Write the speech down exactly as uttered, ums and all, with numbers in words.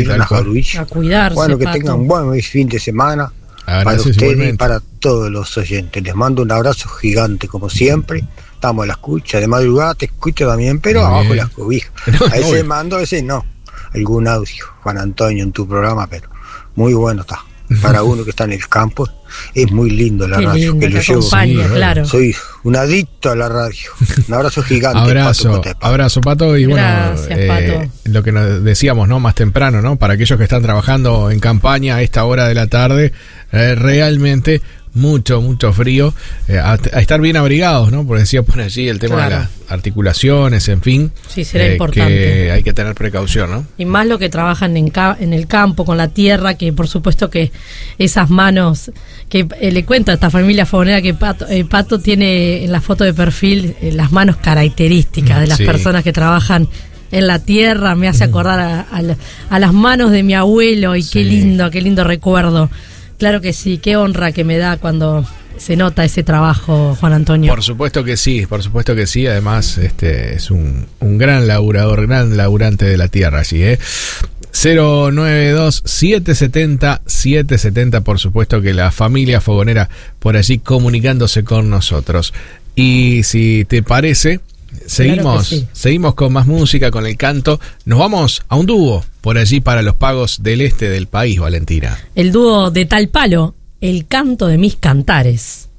sí, tal cual. A cuidarse, bueno, que Pato. tengan un buen fin de semana Gracias, para ustedes igualmente. y para todos los oyentes. Les mando un abrazo gigante, como siempre. Estamos a la escucha, de madrugada te escucho también, pero Muy abajo bien. las cobijas. No, A veces obvio. mando, a veces no. Algún audio, Juan Antonio, en tu programa, pero muy bueno está. Para uno que está en el campo, es muy lindo la Qué radio, lindo, que lo te llevo. acompaña, Sí, claro. Soy un adicto a la radio. Un abrazo gigante. Abrazo, Pato Cotepa. abrazo, Pato. Y bueno, Gracias, eh, Pato. lo que nos decíamos, ¿no? Más temprano, ¿no? Para aquellos que están trabajando en campaña a esta hora de la tarde, eh, realmente mucho, mucho frío. Eh, a, a estar bien abrigados, ¿no? Porque decía por allí el tema Claro. de las articulaciones, en fin. Sí, será eh, importante. Que hay que tener precaución, ¿no? Y más lo que trabajan en, ca- en el campo, con la tierra, que por supuesto que esas manos, que eh, le cuento a esta familia fogonera que Pato, eh, Pato tiene en la foto de perfil eh, las manos características de las Sí. personas que trabajan en la tierra, me hace acordar a, a la- a las manos de mi abuelo y Sí. qué lindo, qué lindo recuerdo. Claro que sí, qué honra que me da cuando se nota ese trabajo, Juan Antonio. Por supuesto que sí, por supuesto que sí. Además, este es un, un gran laburador, gran laburante de la tierra allí, ¿eh? cero nueve dos siete siete cero siete siete cero, por supuesto que la familia fogonera por allí comunicándose con nosotros. Y si te parece, seguimos, que sí. seguimos con más música, con el canto. Nos vamos a un dúo por allí para los pagos del este del país, Valentina. El dúo de Tal Palo, El canto de mis cantares.